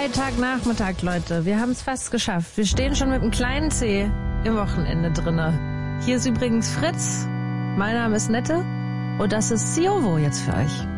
Freitagnachmittag, Leute. Wir haben es fast geschafft. Wir stehen schon mit einem kleinen C im Wochenende drinne. Hier ist übrigens Fritz. Mein Name ist Nette. Und das ist Siovo jetzt für euch.